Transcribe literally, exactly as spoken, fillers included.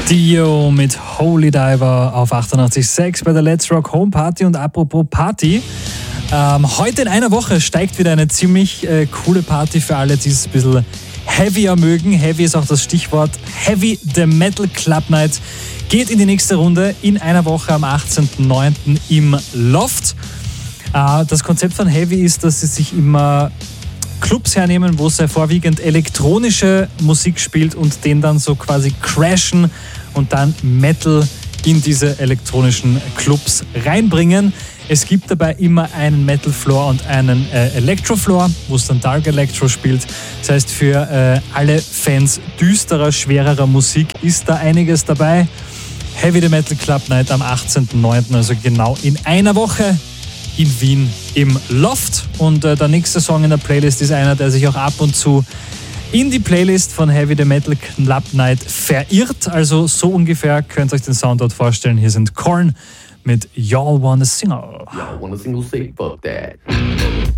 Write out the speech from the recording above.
Dio mit Holy Diver auf achtundachtzig Komma sechs bei der Let's Rock Home Party. Und apropos Party, ähm, heute in einer Woche steigt wieder eine ziemlich äh, coole Party für alle, die es ein bisschen heavier mögen. Heavy ist auch das Stichwort. Heavy the Metal Club Night geht in die nächste Runde in einer Woche am achtzehnten neunten im Loft. Äh, das Konzept von Heavy ist, dass sie sich immer Clubs hernehmen, wo sehr vorwiegend elektronische Musik spielt und den dann so quasi crashen und dann Metal in diese elektronischen Clubs reinbringen. Es gibt dabei immer einen Metal Floor und einen äh, Electro Floor, wo es dann Dark Electro spielt. Das heißt, für äh, alle Fans düsterer, schwererer Musik ist da einiges dabei. Heavy the Metal Club Night am achtzehnten neunten, also genau in einer Woche in Wien im Loft. Und äh, der nächste Song in der Playlist ist einer, der sich auch ab und zu in die Playlist von Heavy the Metal Club Night verirrt. Also so ungefähr könnt ihr euch den Sound dort vorstellen. Hier sind Korn mit Y'all Wanna Single. Y'all wanna single, say fuck that.